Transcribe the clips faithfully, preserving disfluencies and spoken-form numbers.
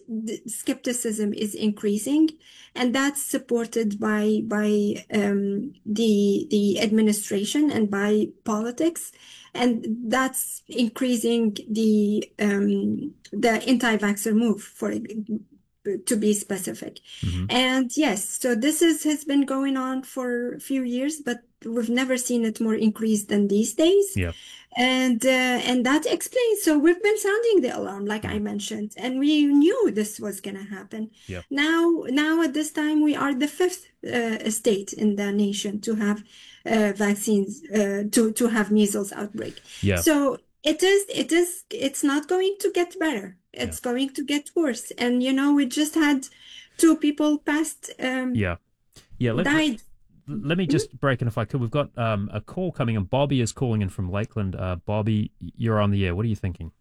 the skepticism is increasing, and that's supported by by um, the the administration and by politics, and that's increasing the um, the anti-vaxxer move, for to be specific. Mm-hmm. And yes, so this is has been going on for a few years, but we've never seen it more increased than these days. Yeah. And uh, and that explains. So we've been sounding the alarm, like Mm. I mentioned, and we knew this was going to happen. Yeah. Now, now at this time, we are the fifth uh, state in the nation to have uh, vaccines uh, to to have measles outbreak. Yeah. So it is it is it's not going to get better. It's Yeah. going to get worse. And you know, we just had two people passed. Um, Yeah. Yeah. Let, died. let me just break in if I could. We've got um, a call coming in. Bobby is calling in from Lakeland. Uh, Bobby, you're on the air. What are you thinking?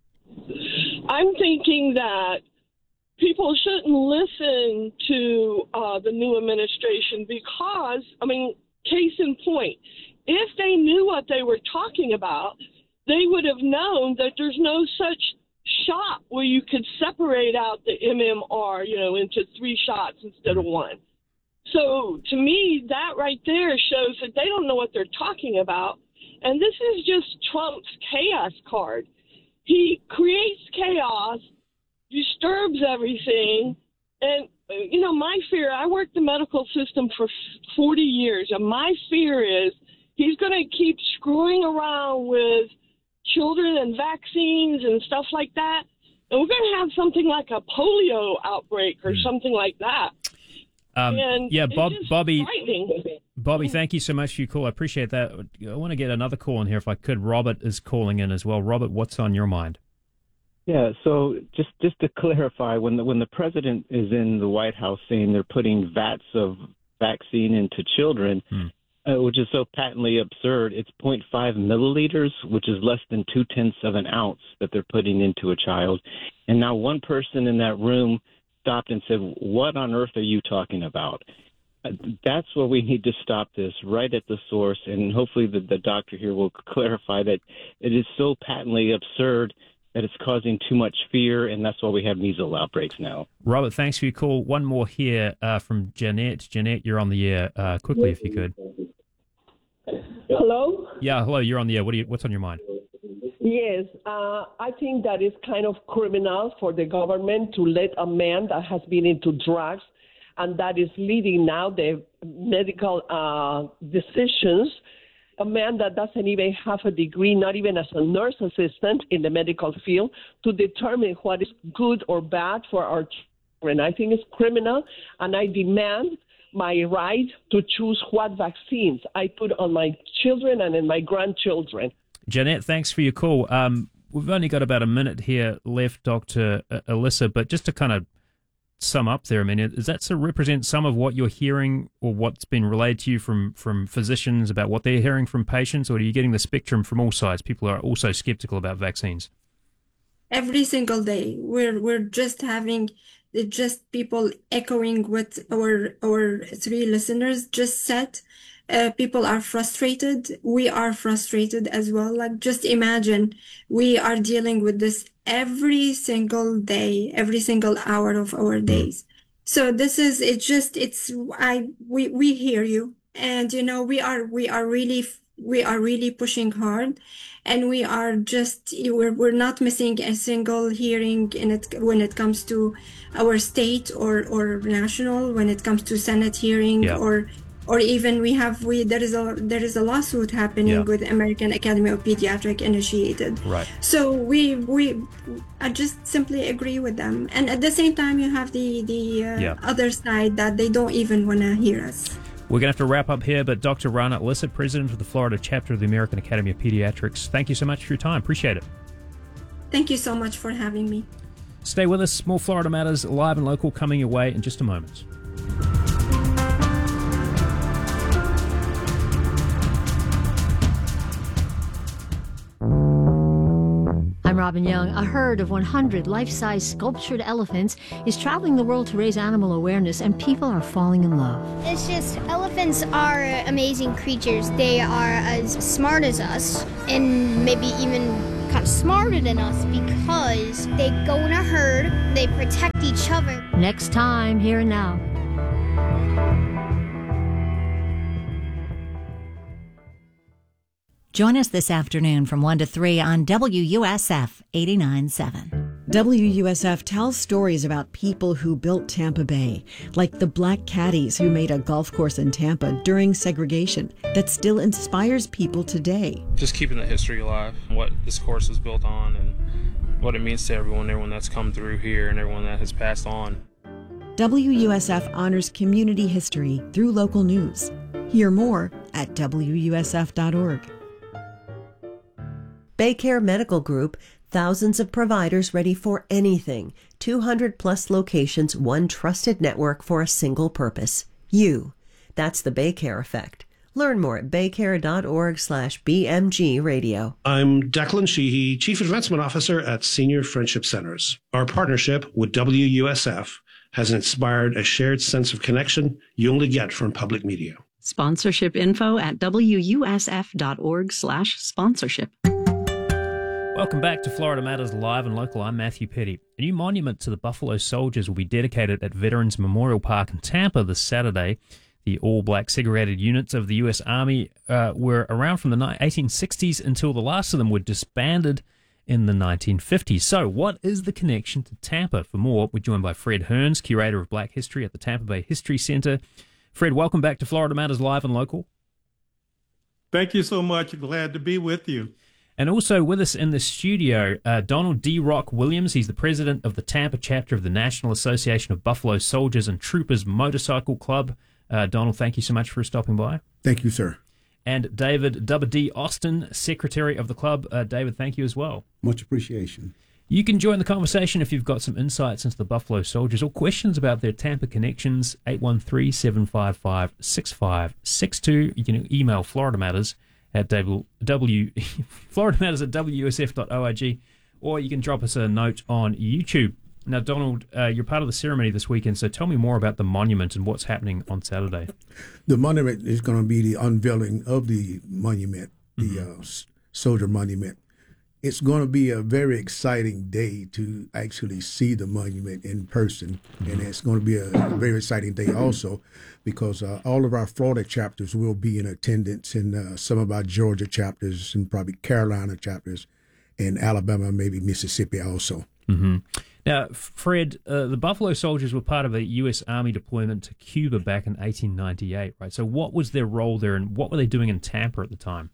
I'm thinking that people shouldn't listen to uh, the new administration because, I mean, case in point, if they knew what they were talking about, they would have known that there's no such shot where you could separate out the M M R, you know, into three shots instead of one. So to me, that right there shows that they don't know what they're talking about. And this is just Trump's chaos card. He creates chaos, disturbs everything. And, you know, my fear, I worked the medical system for forty years, and my fear is he's going to keep screwing around with children and vaccines and stuff like that. And we're going to have something like a polio outbreak or Mm. something like that. Um, And yeah, it's Bob, just Bobby, frightening. Bobby, thank you so much for your call. I appreciate that. I want to get another call in here if I could. Robert is calling in as well. Robert, what's on your mind? Yeah, so just just to clarify, when the when the president is in the White House saying they're putting vats of vaccine into children, Hmm. uh, which is so patently absurd, it's zero point five milliliters, which is less than two tenths of an ounce that they're putting into a child. And now one person in that room stopped and said, "What on earth are you talking about?" Uh, That's where we need to stop this right at the source, and hopefully the, the doctor here will clarify that it is so patently absurd that it's causing too much fear, and that's why we have measles outbreaks now. Robert, thanks for your call. One more here uh, from Jeanette. Jeanette, you're on the air. Uh, quickly, if you could. Hello? Yeah, hello, you're on the air. What do you, what's on your mind? Yes, uh, I think that is kind of criminal for the government to let a man that has been into drugs and that is leading now the medical uh, decisions, a man that doesn't even have a degree, not even as a nurse assistant in the medical field, to determine what is good or bad for our children. I think it's criminal, and I demand my right to choose what vaccines I put on my children and in my grandchildren. Jeanette, thanks for your call. Um, we've only got about a minute here left, Doctor Alyssa, but just to kind of sum up there, I mean, does that sort of represent some of what you're hearing or what's been relayed to you from, from physicians about what they're hearing from patients, or are you getting the spectrum from all sides? People are also skeptical about vaccines. Every single day, we're we're just having just people echoing what our our three listeners just said. Uh, people are frustrated. We are frustrated as well. Like, just imagine we are dealing with this every single day, every single hour of our days. So this is, it's just, it's, I, we, we hear you. And, you know, we are, we are really, we are really pushing hard, and we are just, we're, we're not missing a single hearing in it when it comes to our state or, or national, when it comes to Senate hearing, Yeah. or Or even we have we there is a there is a lawsuit happening Yeah. with American Academy of Pediatrics initiated. Right. So we we I just simply agree with them, and at the same time you have the the uh, Yeah. other side that they don't even want to hear us. We're going to have to wrap up here, but Doctor Rana Alyssa, President of the Florida chapter of the American Academy of Pediatrics, thank you so much for your time. Appreciate it. Thank you so much for having me. Stay with us. More Florida Matters, live and local, coming your way in just a moment. I'm Robin Young. A herd of one hundred life-size sculptured elephants is traveling the world to raise animal awareness, and people are falling in love. It's just, elephants are amazing creatures. They are as smart as us, and maybe even kind of smarter than us, because they go in a herd, they protect protect each other. Next time, Here and Now. Join us this afternoon from one to three on W U S F eighty-nine point seven. W U S F tells stories about people who built Tampa Bay, like the Black Caddies who made a golf course in Tampa during segregation that still inspires people today. Just keeping the history alive, what this course was built on and what it means to everyone, everyone that's come through here and everyone that has passed on. W U S F honors community history through local news. Hear more at W U S F dot org. Baycare Medical Group, thousands of providers ready for anything. two hundred plus locations, one trusted network for a single purpose. You. That's the Baycare effect. Learn more at baycare.org slash BMG radio. I'm Declan Sheehy, Chief Advancement Officer at Senior Friendship Centers. Our partnership with W U S F has inspired a shared sense of connection you only get from public media. Sponsorship info at wusf.org slash sponsorship. Welcome back to Florida Matters Live and Local. I'm Matthew Petty. A new monument to the Buffalo Soldiers will be dedicated at Veterans Memorial Park in Tampa this Saturday. The all-black segregated units of the U S Army uh, were around from the eighteen sixties until the last of them were disbanded in the nineteen fifties. So what is the connection to Tampa? For more, we're joined by Fred Hearns, Curator of Black History at the Tampa Bay History Center. Fred, welcome back to Florida Matters Live and Local. Thank you so much. Glad to be with you. And also with us in the studio, uh, Donald D. Rock Williams. He's the president of the Tampa chapter of the National Association of Buffalo Soldiers and Troopers Motorcycle Club. Uh, Donald, thank you so much for stopping by. Thank you, sir. And David Dubba D. Austin, secretary of the club. Uh, David, thank you as well. Much appreciation. You can join the conversation if you've got some insights into the Buffalo Soldiers or questions about their Tampa connections. eight one three, seven five five, six five six two. You can email Florida Matters at w, w Florida Matters at W S F dot org, or you can drop us a note on YouTube. Now, Donald, uh, you're part of the ceremony this weekend, so tell me more about the monument and what's happening on Saturday. The monument is going to be the unveiling of the monument, the mm-hmm. uh, soldier monument. It's going to be a very exciting day to actually see the monument in person, mm-hmm. and it's going to be a very exciting day also because uh, all of our Florida chapters will be in attendance, and uh, some of our Georgia chapters and probably Carolina chapters, and Alabama, maybe Mississippi also. Mm-hmm. Now, Fred, uh, the Buffalo Soldiers were part of a U S Army deployment to Cuba back in eighteen ninety-eight, right? So what was their role there, and what were they doing in Tampa at the time?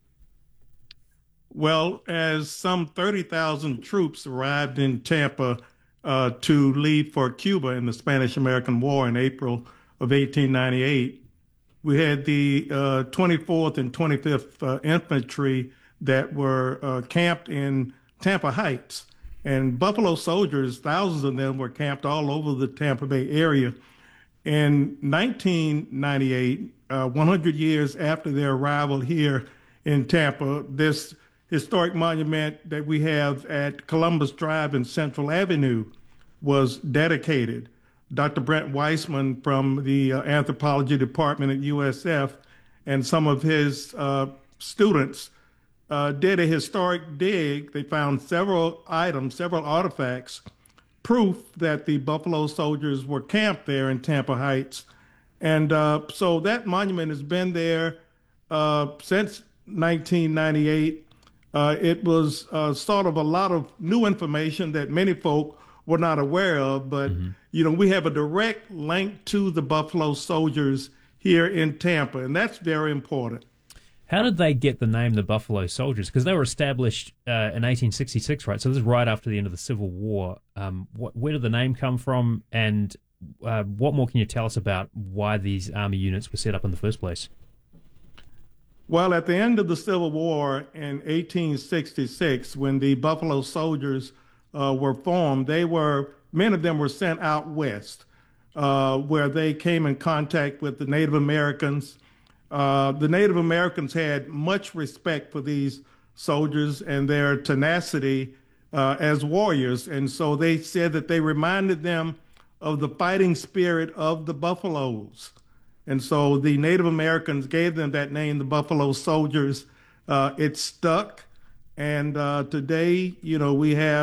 Well, as some thirty thousand troops arrived in Tampa uh, to leave for Cuba in the Spanish-American War in April of eighteen ninety-eight, we had the uh, twenty-fourth and twenty-fifth uh, Infantry that were uh, camped in Tampa Heights. And Buffalo Soldiers, thousands of them were camped all over the Tampa Bay area. In nineteen ninety-eight, uh, one hundred years after their arrival here in Tampa, this historic monument that we have at Columbus Drive and Central Avenue was dedicated. Doctor Brent Weissman from the uh, anthropology department at U S F and some of his uh, students uh, did a historic dig. They found several items, several artifacts, proof that the Buffalo Soldiers were camped there in Tampa Heights. And uh, so that monument has been there uh, since nineteen ninety-eight. Uh, it was uh, sort of a lot of new information that many folk were not aware of, but, mm-hmm. you know, we have a direct link to the Buffalo Soldiers here in Tampa, and that's very important. How did they get the name the Buffalo Soldiers? Because they were established uh, in eighteen sixty-six, right? So this is right after the end of the Civil War. Um, what, where did the name come from, and uh, what more can you tell us about why these Army units were set up in the first place? Well, at the end of the Civil War in eighteen sixty-six, when the Buffalo Soldiers uh, were formed, they were, many of them were sent out west, uh, where they came in contact with the Native Americans. Uh, the Native Americans had much respect for these soldiers and their tenacity uh, as warriors, and so they said that they reminded them of the fighting spirit of the Buffaloes. And so the Native Americans gave them that name, the Buffalo Soldiers. Uh, it stuck. And uh, today, you know, we have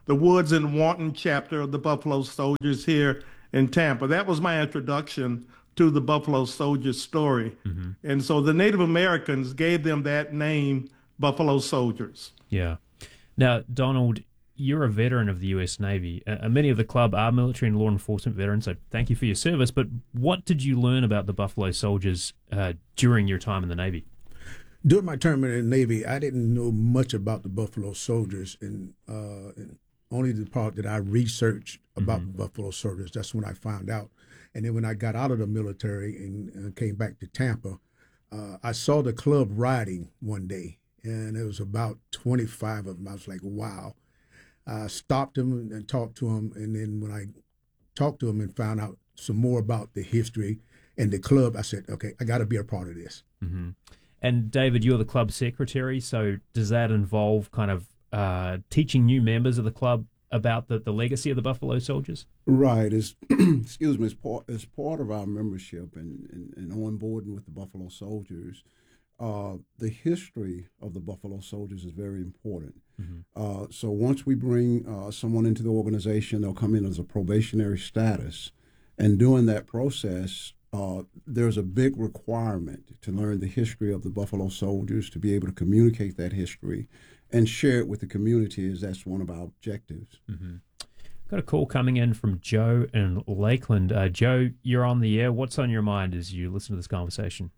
the Woods and Wanton chapter of the Buffalo Soldiers here in Tampa. That was my introduction to the Buffalo Soldiers story. Mm-hmm. And so the Native Americans gave them that name, Buffalo Soldiers. Yeah. Now, Donald, you're a veteran of the U S Navy. Uh, many of the club are military and law enforcement veterans, so thank you for your service. But what did you learn about the Buffalo Soldiers uh, during your time in the Navy? During my term in the Navy, I didn't know much about the Buffalo Soldiers, and, uh, and only the part that I researched about mm-hmm. the Buffalo Soldiers, that's when I found out. And then when I got out of the military and uh, came back to Tampa, uh, I saw the club riding one day, and it was about twenty-five of them. I was like, wow. I stopped them and, and talked to them, and then when I talked to them and found out some more about the history and the club, I said, okay, I got to be a part of this. Mm-hmm. And David, you're the club secretary, so does that involve kind of uh, teaching new members of the club about the, the legacy of the Buffalo Soldiers? Right. It's, excuse me, it's part, it's part of our membership and, and, and onboarding with the Buffalo Soldiers. Uh, the history of the Buffalo Soldiers is very important. Mm-hmm. Uh, so once we bring uh, someone into the organization, they'll come in as a probationary status. And during that process, uh, there's a big requirement to learn the history of the Buffalo Soldiers, to be able to communicate that history and share it with the community, as that's one of our objectives. Mm-hmm. Got a call coming in from Joe in Lakeland. Uh, Joe, you're on the air. What's on your mind as you listen to this conversation?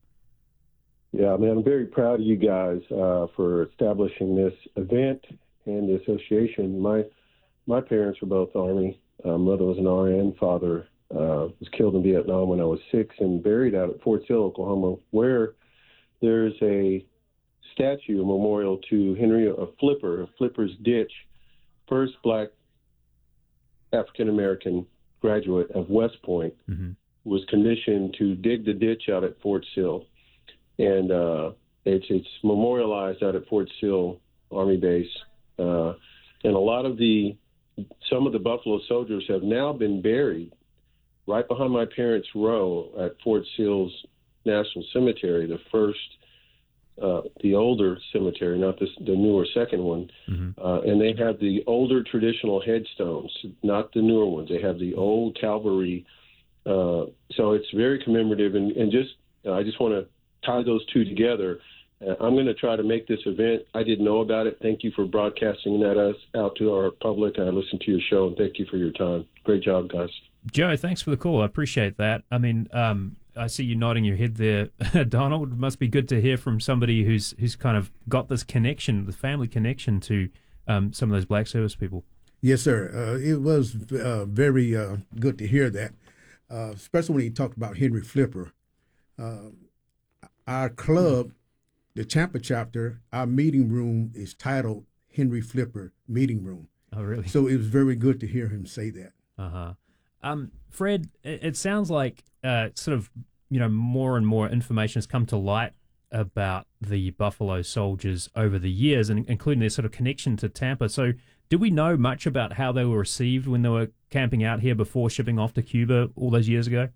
Yeah, I mean, I'm very proud of you guys uh, for establishing this event and the association. My my parents were both Army. Uh, mother was an R N. Father uh, was killed in Vietnam when I was six and buried out at Fort Sill, Oklahoma, where there's a statue, a memorial to Henry a Flipper, a Flipper's Ditch, first black African-American graduate of West Point, mm-hmm. was commissioned to dig the ditch out at Fort Sill. And uh, it's it's memorialized out at Fort Sill Army Base. Uh, and a lot of the, some of the Buffalo Soldiers have now been buried right behind my parents' row at Fort Sill's National Cemetery, the first, uh, the older cemetery, not the, the newer second one. Mm-hmm. Uh, and they have the older traditional headstones, not the newer ones. They have the old cavalry. Uh, so it's very commemorative. And, and just, uh, I just want to tie those two together. Uh, I'm going to try to make this event. I didn't know about it. Thank you for broadcasting that us out to our public. I listened to your show, and thank you for your time. Great job, guys. Joe, thanks for the call. I appreciate that. I mean, um, I see you nodding your head there, Donald. It must be good to hear from somebody who's who's kind of got this connection, the family connection to um, some of those black service people. Yes, sir. Uh, it was uh, very uh, good to hear that, uh, especially when he talked about Henry Flipper. Uh, Our club, the Tampa chapter, our meeting room is titled Henry Flipper Meeting Room. Oh, really? So it was very good to hear him say that. Uh-huh. Um, Fred, it, it sounds like uh, sort of, you know, more and more information has come to light about the Buffalo Soldiers over the years, and including their sort of connection to Tampa. So do we know much about how they were received when they were camping out here before shipping off to Cuba all those years ago?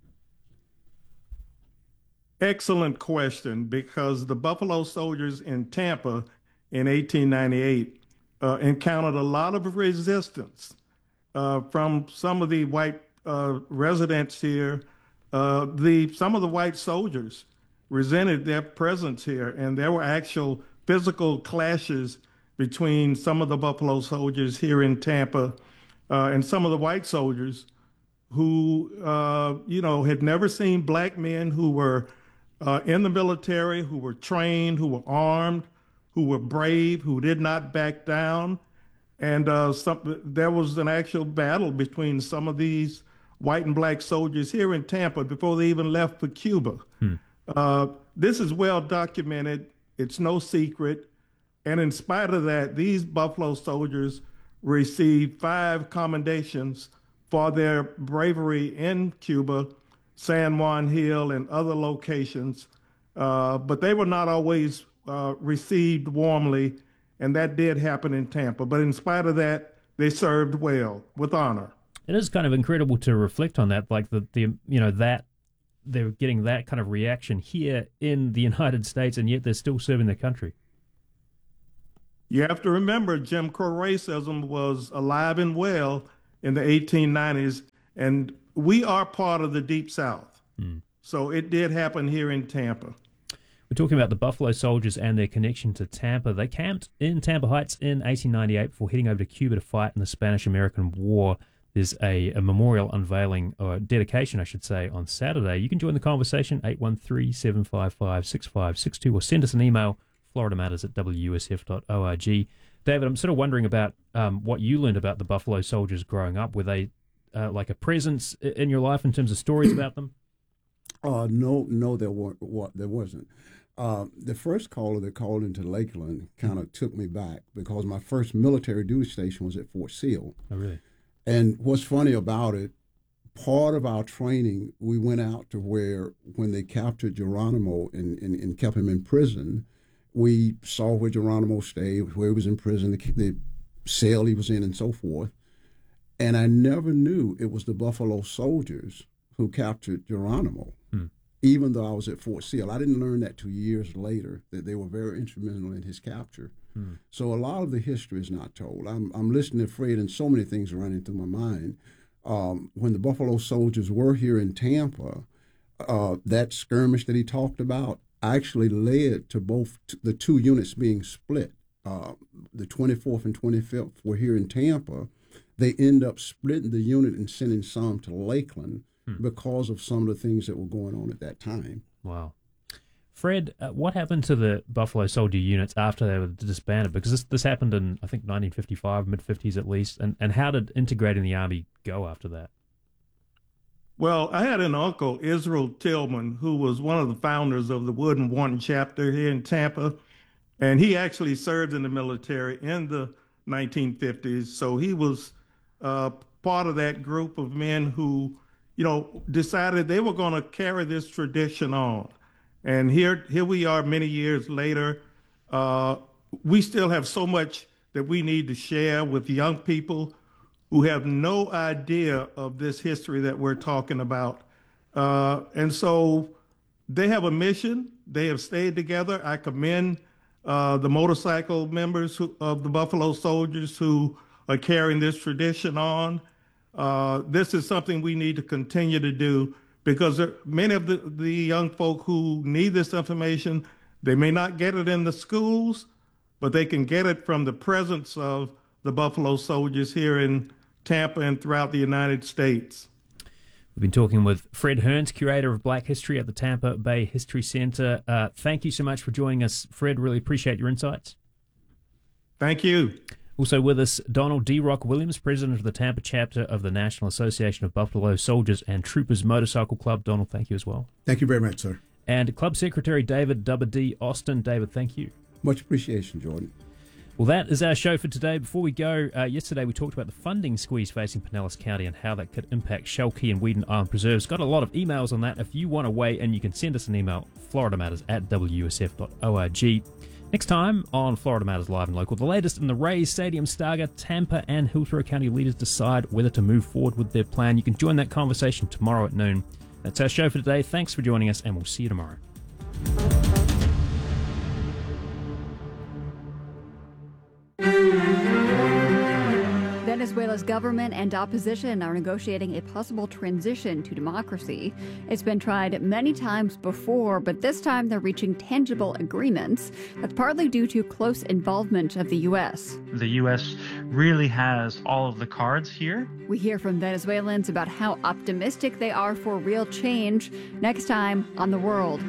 Excellent question, because the Buffalo Soldiers in Tampa in eighteen ninety-eight uh, encountered a lot of resistance uh, from some of the white uh, residents here. Uh, the some of the white soldiers resented their presence here, and there were actual physical clashes between some of the Buffalo Soldiers here in Tampa uh, and some of the white soldiers who, uh, you know, had never seen black men who were Uh, in the military, who were trained, who were armed, who were brave, who did not back down. And uh, some, there was an actual battle between some of these white and black soldiers here in Tampa before they even left for Cuba. Hmm. Uh, this is well documented. It's no secret. And in spite of that, these Buffalo Soldiers received five commendations for their bravery in Cuba, San Juan Hill, and other locations, uh, but they were not always uh, received warmly, and that did happen in Tampa. But in spite of that, they served well, with honor. It is kind of incredible to reflect on that, like the, the you know, that they're getting that kind of reaction here in the United States, and yet they're still serving their country. You have to remember Jim Crow racism was alive and well in the eighteen nineties, and we are part of the Deep South. Mm. So it did happen here in Tampa. We're talking about the Buffalo Soldiers and their connection to Tampa. They camped in Tampa Heights in eighteen ninety-eight before heading over to Cuba to fight in the Spanish-American War. There's a, a memorial unveiling, or dedication, I should say, on Saturday. You can join the conversation, eight one three, seven five five, six five six two, or send us an email, florida matters at w u s f dot org. David, I'm sort of wondering about um, what you learned about the Buffalo Soldiers growing up. Were they uh, like a presence in your life in terms of stories about them? Uh, no, no, there weren't. What there wasn't. Uh, the first caller that called into Lakeland kind of took me back because my first military duty station was at Fort Sill. Oh, really? And what's funny about it, part of our training, we went out to where when they captured Geronimo and, and, and kept him in prison, we saw where Geronimo stayed, where he was in prison, the, the cell he was in, and so forth. And I never knew it was the Buffalo Soldiers who captured Geronimo, hmm. even though I was at Fort Sill. I didn't learn that two years later, that they were very instrumental in his capture. Hmm. So a lot of the history is not told. I'm, I'm listening to Fred, and so many things are running through my mind. Um, when the Buffalo Soldiers were here in Tampa, uh, that skirmish that he talked about actually led to both t- the two units being split. Uh, the twenty-fourth and twenty-fifth were here in Tampa. They end up splitting the unit and sending some to Lakeland hmm. because of some of the things that were going on at that time. Wow. Fred, uh, what happened to the Buffalo Soldier units after they were disbanded? Because this this happened in, I think, nineteen fifty-five, mid-fifties at least. And, and how did integrating the Army go after that? Well, I had an uncle, Israel Tillman, who was one of the founders of the Wood and Warren chapter here in Tampa. And he actually served in the military in the nineteen fifties. So he was uh, part of that group of men who, you know, decided they were going to carry this tradition on. And here, here we are many years later. Uh, we still have so much that we need to share with young people who have no idea of this history that we're talking about. Uh, and so they have a mission. They have stayed together. I commend uh, the motorcycle members who, of the Buffalo Soldiers who are carrying this tradition on. Uh, this is something we need to continue to do, because there, many of the, the young folk who need this information, they may not get it in the schools, but they can get it from the presence of the Buffalo Soldiers here in Tampa and throughout the United States. We've been talking with Fred Hearns, curator of Black History at the Tampa Bay History Center. Uh, thank you so much for joining us, Fred. Really appreciate your insights. Thank you. Also with us, Donald D. Rock Williams, president of the Tampa chapter of the National Association of Buffalo Soldiers and Troopers Motorcycle Club. Donald, thank you as well. Thank you very much, sir. And Club Secretary David Dubba D. Austin. David, thank you. Much appreciation, Jordan. Well, that is our show for today. Before we go, uh, yesterday we talked about the funding squeeze facing Pinellas County and how that could impact Shell Key and Whedon Island Preserves. Got a lot of emails on that. If you want to weigh in, you can send us an email, florida matters at w u s f dot org. Next time on Florida Matters Live and Local, the latest in the Rays Stadium saga. Tampa and Hillsborough County leaders decide whether to move forward with their plan. You can join that conversation tomorrow at noon. That's our show for today. Thanks for joining us, and we'll see you tomorrow. Venezuela's government and opposition are negotiating a possible transition to democracy. It's been tried many times before, but this time they're reaching tangible agreements. That's partly due to close involvement of the U S. The U S really has all of the cards here. We hear from Venezuelans about how optimistic they are for real change next time on The World.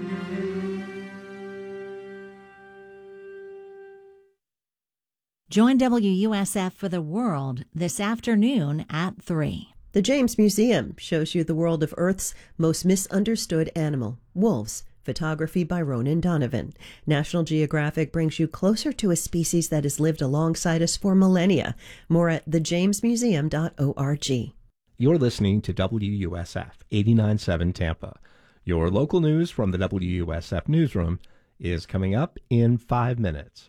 Join W U S F for The World this afternoon at three. The James Museum shows you the world of Earth's most misunderstood animal, wolves. Photography by Ronan Donovan. National Geographic brings you closer to a species that has lived alongside us for millennia. More at the james museum dot org. You're listening to W U S F eighty-nine point seven Tampa. Your local news from the W U S F newsroom is coming up in five minutes.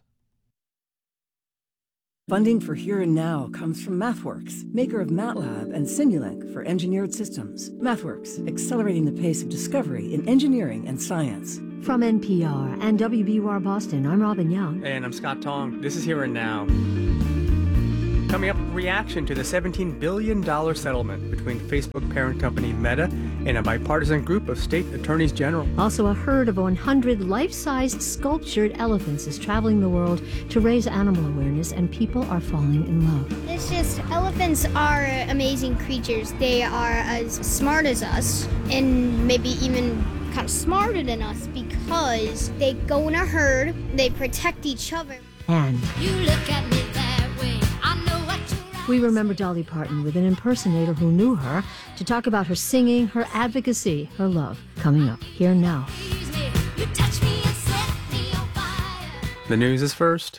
Funding for Here and Now comes from MathWorks, maker of MATLAB and Simulink for engineered systems. MathWorks, accelerating the pace of discovery in engineering and science. From N P R and W B U R Boston, I'm Robin Young. And I'm Scott Tong. This is Here and Now. Coming up, reaction to the seventeen billion dollars settlement between Facebook parent company Meta and a bipartisan group of state attorneys general. Also, a herd of one hundred life-sized sculptured elephants is traveling the world to raise animal awareness, and people are falling in love. It's just, elephants are amazing creatures. They are as smart as us, and maybe even kind of smarter than us, because they go in a herd, they protect each other. And you look at me that way, I know what you're we remember Dolly Parton with an impersonator who knew her to talk about her singing, her advocacy, her love. Coming up here now. The news is first.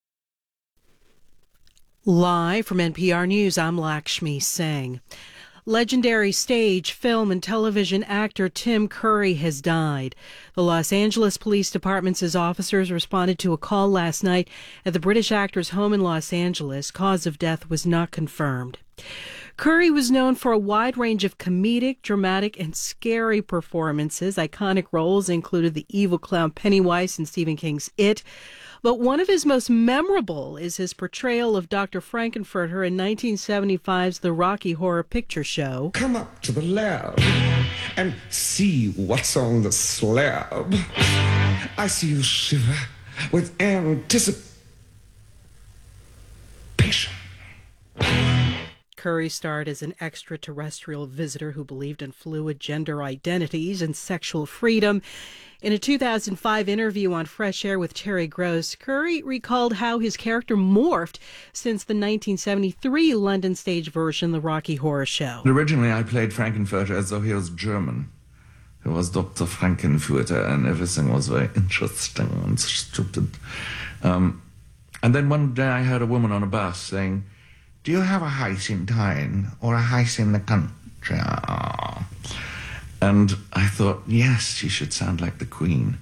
Live from N P R News, I'm Lakshmi Singh. Legendary stage, film, and television actor Tim Curry has died. The Los Angeles Police Department's officers responded to a call last night at the British actor's home in Los Angeles. Cause of death was not confirmed. Curry was known for a wide range of comedic, dramatic, and scary performances. Iconic roles included the evil clown Pennywise in Stephen King's It. But one of his most memorable is his portrayal of Doctor Frankenfurter in nineteen seventy-five's The Rocky Horror Picture Show. Come up to the lab and see what's on the slab. I see you shiver with anticipation. Curry starred as an extraterrestrial visitor who believed in fluid gender identities and sexual freedom. In a two thousand five interview on Fresh Air with Terry Gross, Curry recalled how his character morphed since the nineteen seventy-three London stage version, The Rocky Horror Show. Originally, I played Frankenfurter as though he was German. He was Doctor Frankenfurter, and everything was very interesting and stupid. Um, and then one day I heard a woman on a bus saying, "Do you have a house in town or a house in the country?" And I thought, yes, she should sound like the Queen.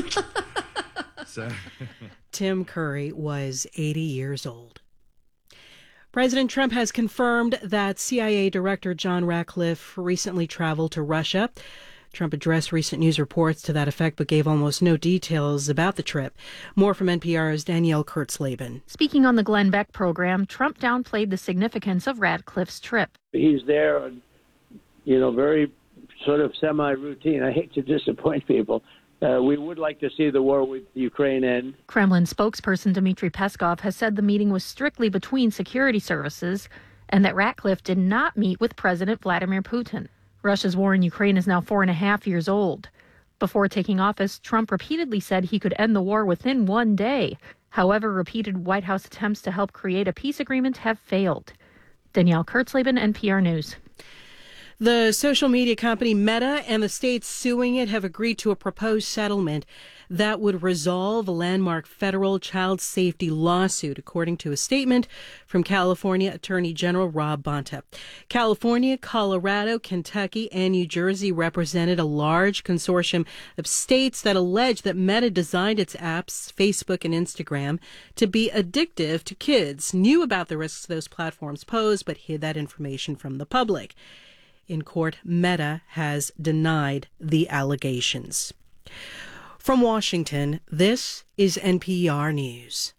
so. Tim Curry was eighty years old. President Trump has confirmed that C I A Director John Ratcliffe recently traveled to Russia. Trump addressed recent news reports to that effect, but gave almost no details about the trip. More from N P R's Danielle Kurtzleben. Speaking on the Glenn Beck program, Trump downplayed the significance of Ratcliffe's trip. He's there, you know, very sort of semi-routine. I hate to disappoint people. Uh, we would like to see the war with Ukraine end. Kremlin spokesperson Dmitry Peskov has said the meeting was strictly between security services and that Ratcliffe did not meet with President Vladimir Putin. Russia's war in Ukraine is now four and a half years old. Before taking office, Trump repeatedly said he could end the war within one day. However, repeated White House attempts to help create a peace agreement have failed. Danielle Kurtzleben, N P R News. The social media company Meta and the states suing it have agreed to a proposed settlement that would resolve a landmark federal child safety lawsuit, according to a statement from California Attorney General Rob Bonta. California, Colorado, Kentucky, and New Jersey represented a large consortium of states that allege that Meta designed its apps, Facebook and Instagram, to be addictive to kids, knew about the risks those platforms pose, but hid that information from the public. In court, Meta has denied the allegations. From Washington, this is N P R News.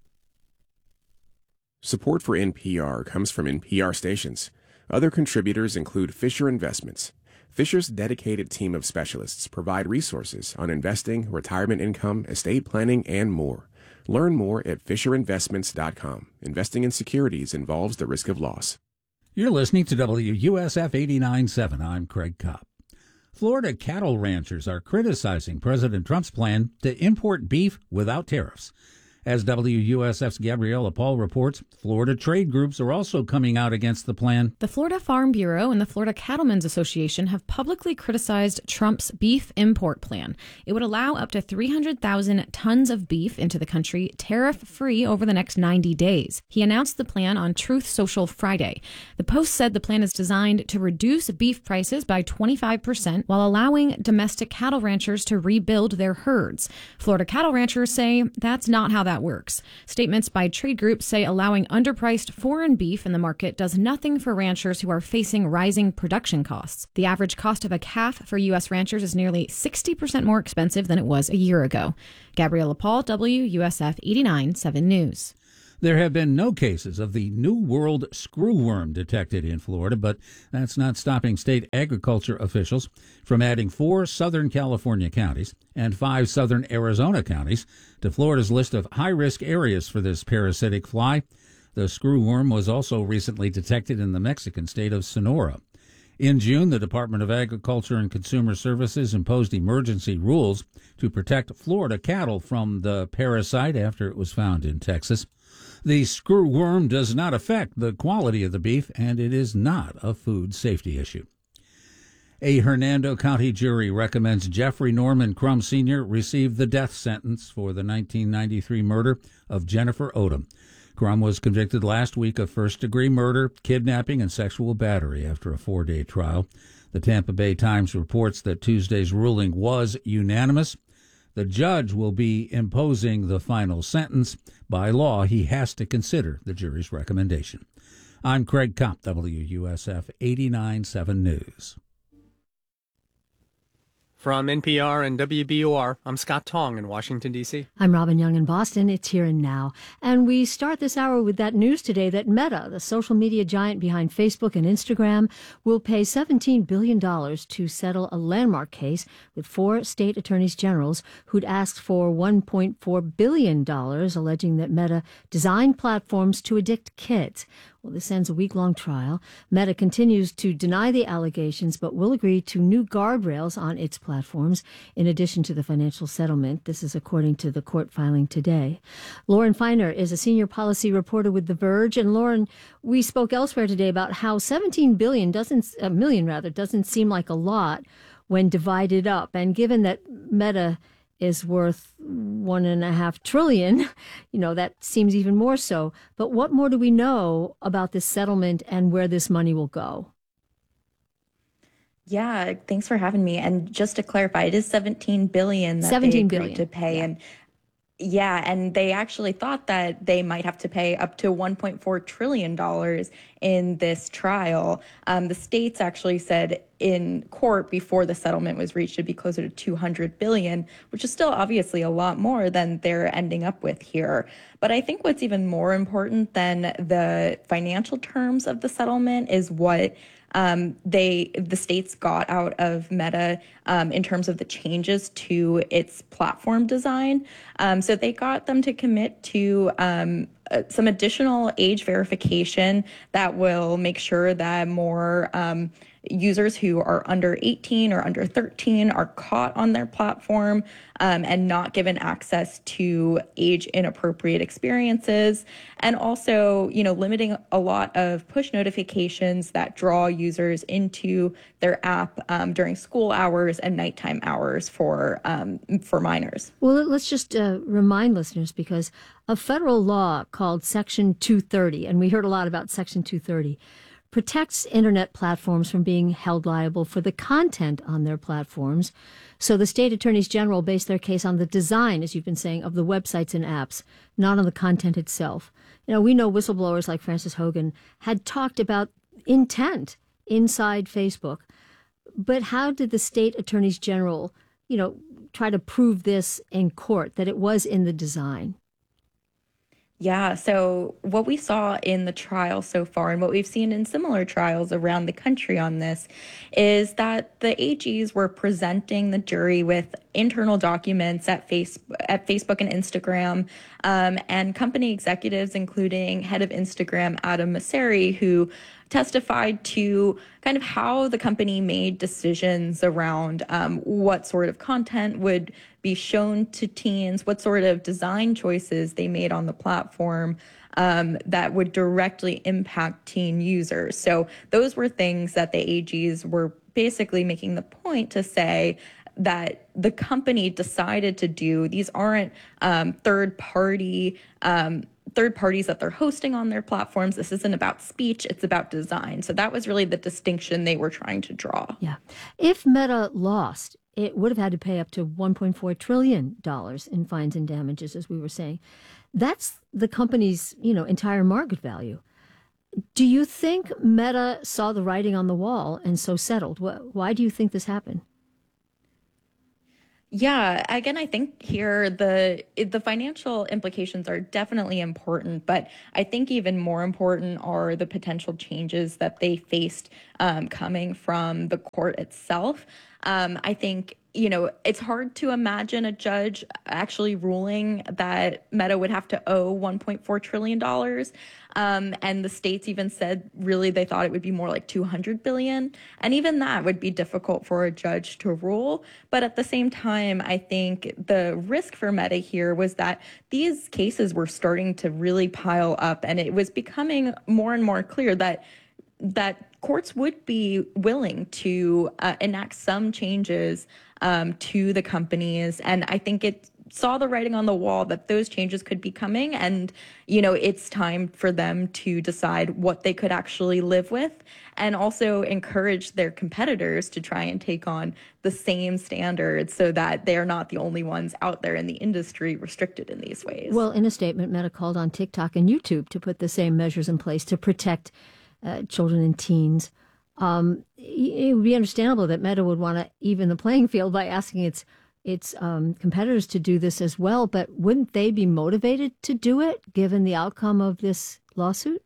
Support for N P R comes from N P R stations. Other contributors include Fisher Investments. Fisher's dedicated team of specialists provide resources on investing, retirement income, estate planning, and more. Learn more at fisher investments dot com. Investing in securities involves the risk of loss. You're listening to W U S F eighty-nine point seven. I'm Craig Kopp. Florida cattle ranchers are criticizing President Trump's plan to import beef without tariffs. As W U S F's Gabriella Paul reports, Florida trade groups are also coming out against the plan. The Florida Farm Bureau and the Florida Cattlemen's Association have publicly criticized Trump's beef import plan. It would allow up to three hundred thousand tons of beef into the country tariff-free over the next ninety days. He announced the plan on Truth Social Friday. The Post said the plan is designed to reduce beef prices by twenty-five percent while allowing domestic cattle ranchers to rebuild their herds. Florida cattle ranchers say that's not how that that works. Statements by trade groups say allowing underpriced foreign beef in the market does nothing for ranchers who are facing rising production costs. The average cost of a calf for U S ranchers is nearly sixty percent more expensive than it was a year ago. Gabriella Paul, W U S F eighty-nine seven News. There have been no cases of the New World screwworm detected in Florida, but that's not stopping state agriculture officials from adding four Southern California counties and five Southern Arizona counties to Florida's list of high-risk areas for this parasitic fly. The screwworm was also recently detected in the Mexican state of Sonora. In June, the Department of Agriculture and Consumer Services imposed emergency rules to protect Florida cattle from the parasite after it was found in Texas. The screwworm does not affect the quality of the beef, and it is not a food safety issue. A Hernando County jury recommends Jeffrey Norman Crum Senior receive the death sentence for the nineteen ninety-three murder of Jennifer Odom. Crum was convicted last week of first-degree murder, kidnapping, and sexual battery after a four-day trial. The Tampa Bay Times reports that Tuesday's ruling was unanimous. The judge will be imposing the final sentence. By law, he has to consider the jury's recommendation. I'm Craig Kopp, W U S F eighty-nine seven News. From N P R and W B U R, I'm Scott Tong in Washington, D C I'm Robin Young in Boston. It's Here and Now. And we start this hour with that news today that Meta, the social media giant behind Facebook and Instagram, will pay seventeen billion dollars to settle a landmark case with four state attorneys generals who'd asked for one point four billion dollars, alleging that Meta designed platforms to addict kids. Well, this ends a week-long trial. Meta continues to deny the allegations, but will agree to new guardrails on its platforms, in addition to the financial settlement. This is according to the court filing today. Lauren Feiner is a senior policy reporter with The Verge. And Lauren, we spoke elsewhere today about how seventeen billion doesn't, a million rather, doesn't seem like a lot when divided up. And given that Meta is worth one and a half trillion, you know, that seems even more so. But what more do we know about this settlement and where this money will go? Yeah, thanks for having me. And just to clarify, it is seventeen billion that seventeen they agreed billion to pay. Yeah. And yeah, and they actually thought that they might have to pay up to one point four trillion dollars in this trial. Um, the states actually said in court before the settlement was reached it'd be closer to two hundred billion dollars, which is still obviously a lot more than they're ending up with here. But I think what's even more important than the financial terms of the settlement is what Um, they, the states got out of Meta um, in terms of the changes to its platform design. Um, so they got them to commit to um, uh, some additional age verification that will make sure that more um, users who are under eighteen or under thirteen are caught on their platform um, and not given access to age inappropriate experiences. And also, you know, limiting a lot of push notifications that draw users into their app um, during school hours and nighttime hours for um, for minors. Well, let's just uh, remind listeners, because a federal law called Section two thirty, and we heard a lot about Section two thirty, protects internet platforms from being held liable for the content on their platforms. So the state attorneys general based their case on the design, as you've been saying, of the websites and apps, not on the content itself. You know, we know whistleblowers like Frances Hogan had talked about intent inside Facebook. But how did the state attorneys general, you know, try to prove this in court, that it was in the design? Yeah, so what we saw in the trial so far and what we've seen in similar trials around the country on this is that the A Gs were presenting the jury with internal documents at face at Facebook and Instagram um, and company executives, including head of Instagram, Adam Mosseri, who testified to kind of how the company made decisions around um, what sort of content would be shown to teens, what sort of design choices they made on the platform um, that would directly impact teen users. So those were things that the A Gs were basically making the point to say that the company decided to do. These aren't um, third party um, third parties that they're hosting on their platforms. This isn't about speech, it's about design. So that was really the distinction they were trying to draw. Yeah. If Meta lost it would have had to pay up to one point four trillion dollars in fines and damages, as we were saying. That's the company's, you know, entire market value. Do you think Meta saw the writing on the wall and so settled? Why do you think this happened? Yeah, again, I think here the the financial implications are definitely important, but I think even more important are the potential changes that they faced um, coming from the court itself. Um, I think, you know, it's hard to imagine a judge actually ruling that Meta would have to owe one point four trillion dollars. Um, and the states even said really they thought it would be more like two hundred billion dollars. And even that would be difficult for a judge to rule. But at the same time, I think the risk for Meta here was that these cases were starting to really pile up, and it was becoming more and more clear that that courts would be willing to uh, enact some changes um, to the companies. And I think it saw the writing on the wall that those changes could be coming. And, you know, it's time for them to decide what they could actually live with, and also encourage their competitors to try and take on the same standards so that they're not the only ones out there in the industry restricted in these ways. Well, in a statement, Meta called on TikTok and YouTube to put the same measures in place to protect Uh, children and teens. Um, it would be understandable that Meta would want to even the playing field by asking its its um, competitors to do this as well. But wouldn't they be motivated to do it given the outcome of this lawsuit?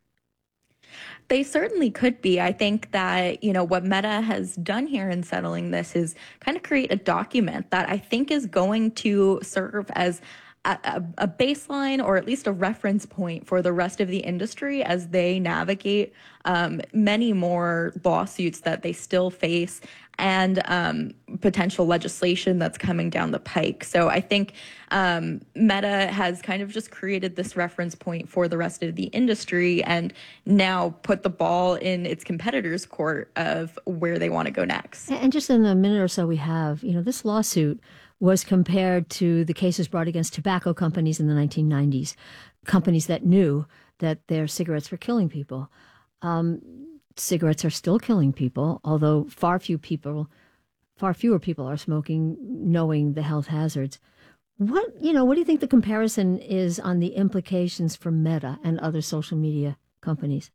They certainly could be. I think that, you know, what Meta has done here in settling this is kind of create a document that I think is going to serve as A, a baseline, or at least a reference point for the rest of the industry as they navigate um, many more lawsuits that they still face, and um, potential legislation that's coming down the pike. So I think um, Meta has kind of just created this reference point for the rest of the industry, and now put the ball in its competitors' court of where they want to go next. And just in the minute or so we have, you know, this lawsuit was compared to the cases brought against tobacco companies in the nineteen nineties, companies that knew that their cigarettes were killing people. Um, cigarettes are still killing people, although far few people, far fewer people are smoking, knowing the health hazards. What, you know, what do you think the comparison is on the implications for Meta and other social media companies?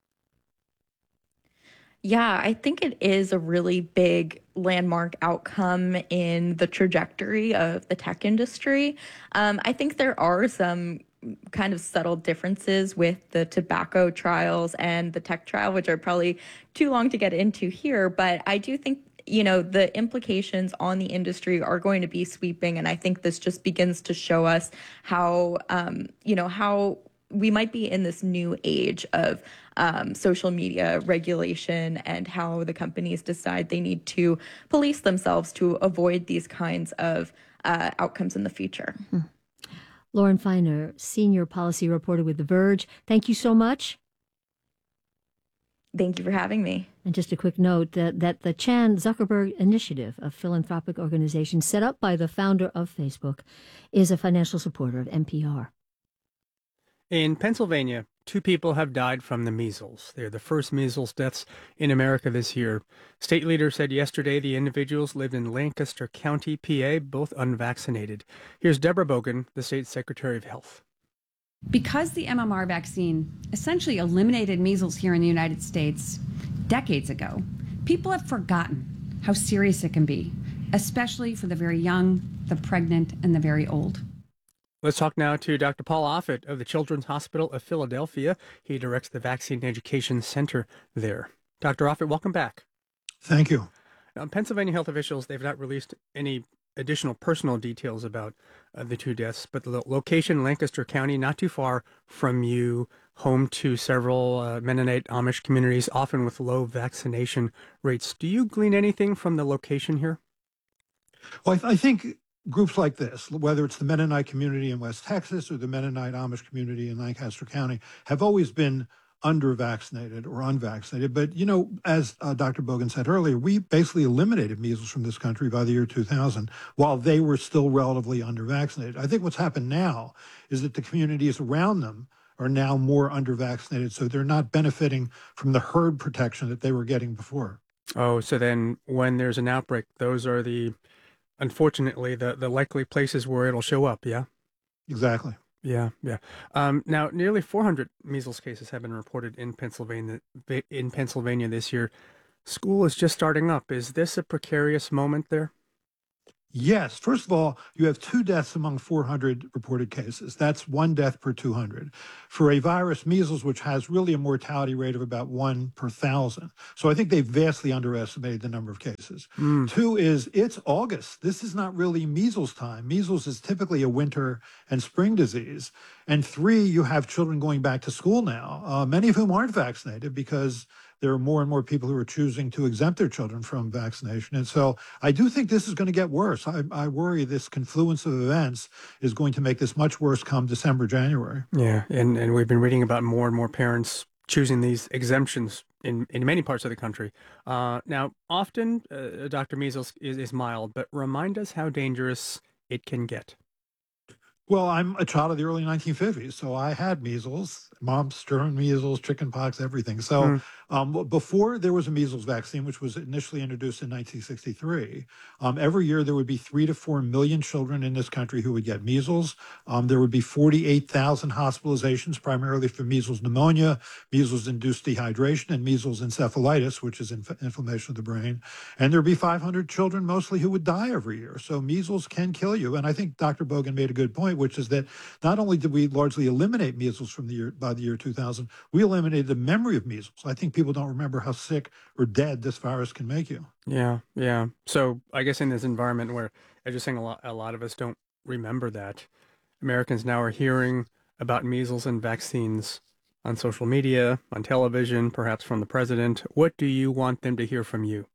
Yeah, I think it is a really big landmark outcome in the trajectory of the tech industry. Um, I think there are some kind of subtle differences with the tobacco trials and the tech trial, which are probably too long to get into here. But I do think, you know, the implications on the industry are going to be sweeping. And I think this just begins to show us how, um, you know, how we might be in this new age of um, social media regulation, and how the companies decide they need to police themselves to avoid these kinds of uh, outcomes in the future. Hmm. Lauren Feiner, senior policy reporter with The Verge, thank you so much. Thank you for having me. And just a quick note that, that the Chan Zuckerberg Initiative, a philanthropic organization set up by the founder of Facebook, is a financial supporter of N P R. In Pennsylvania, two people have died from the measles. They're the first measles deaths in America this year. State leaders said yesterday the individuals lived in Lancaster County, P A, both unvaccinated. Here's Deborah Bogan, the state secretary of health. Because the M M R vaccine essentially eliminated measles here in the United States decades ago, people have forgotten how serious it can be, especially for the very young, the pregnant, and the very old. Let's talk now to Doctor Paul Offit of the Children's Hospital of Philadelphia. He directs the Vaccine Education Center there. Doctor Offit, welcome back. Thank you. Now, Pennsylvania health officials, they've not released any additional personal details about uh, the two deaths, but the lo- location, Lancaster County, not too far from you, home to several uh, Mennonite Amish communities, often with low vaccination rates. Do you glean anything from the location here? Well, I, th- I think groups like this, whether it's the Mennonite community in West Texas or the Mennonite Amish community in Lancaster County, have always been under-vaccinated or unvaccinated. But, you know, as uh, Doctor Bogan said earlier, we basically eliminated measles from this country by the year two thousand, while they were still relatively under-vaccinated. I think what's happened now is that the communities around them are now more under-vaccinated, so they're not benefiting from the herd protection that they were getting before. Oh, so then when there's an outbreak, those are the unfortunately, the, the likely places where it'll show up, yeah? Exactly. Yeah, yeah. Um, now, nearly four hundred measles cases have been reported in Pennsylvania in Pennsylvania this year. School is just starting up. Is this a precarious moment there? Yes. First of all, you have two deaths among four hundred reported cases. That's one death per two hundred. For a virus, measles, which has really a mortality rate of about one per thousand. So I think they vastly underestimated the number of cases. Mm. Two is it's August. This is not really measles time. Measles is typically a winter and spring disease. And three, you have children going back to school now, uh, many of whom aren't vaccinated because there are more and more people who are choosing to exempt their children from vaccination. And so I do think this is going to get worse. I, I worry this confluence of events is going to make this much worse come December, January. Yeah, and, and we've been reading about more and more parents choosing these exemptions in, in many parts of the country. Uh, now, often uh, Doctor Measles is, is mild, but remind us how dangerous it can get. Well, I'm a child of the early nineteen fifties, so I had measles, mumps, germ measles, chickenpox, everything. So mm. um, before there was a measles vaccine, which was initially introduced in nineteen sixty-three, um, every year there would be three to four million children in this country who would get measles. Um, there would be forty-eight thousand hospitalizations, primarily for measles pneumonia, measles-induced dehydration, and measles encephalitis, which is inf- inflammation of the brain. And there would be five hundred children mostly who would die every year. So measles can kill you. And I think Doctor Bogan made a good point, which is that not only did we largely eliminate measles from the year by the year two thousand, we eliminated the memory of measles. I think people don't remember how sick or dead this virus can make you. Yeah, yeah. So I guess in this environment where, as you're saying, a lot, a lot of us don't remember that, Americans now are hearing about measles and vaccines on social media, on television, perhaps from the president. What do you want them to hear from you?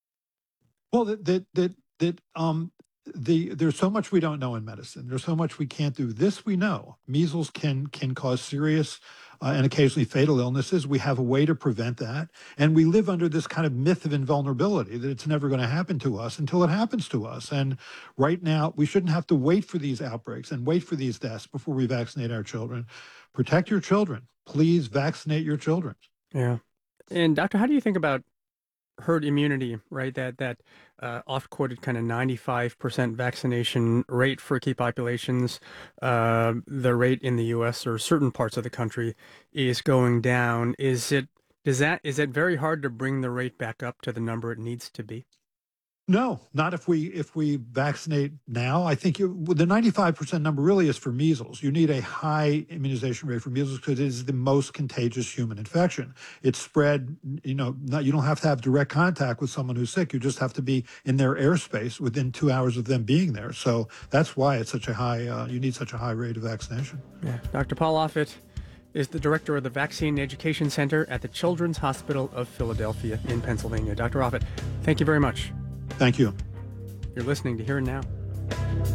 Well, that that that that um. The, there's so much we don't know in medicine. There's so much we can't do. This we know. Measles can can cause serious uh, and occasionally fatal illnesses. We have a way to prevent that. And we live under this kind of myth of invulnerability, that it's never going to happen to us until it happens to us. And right now, we shouldn't have to wait for these outbreaks and wait for these deaths before we vaccinate our children. Protect your children. Please vaccinate your children. Yeah. And Doctor, how do you think about herd immunity, right? That that uh, oft-quoted kind of ninety-five percent vaccination rate for key populations. Uh, the rate in the U S or certain parts of the country is going down. Is it does that is it very hard to bring the rate back up to the number it needs to be? No, not if we if we vaccinate now. I think you, the ninety-five percent number really is for measles. You need a high immunization rate for measles because it is the most contagious human infection. It's spread, you know, not, you don't have to have direct contact with someone who's sick. You just have to be in their airspace within two hours of them being there. So that's why it's such a high, uh, you need such a high rate of vaccination. Yeah. Doctor Paul Offit is the director of the Vaccine Education Center at the Children's Hospital of Philadelphia in Pennsylvania. Doctor Offit, thank you very much. Thank you. You're listening to Here and Now.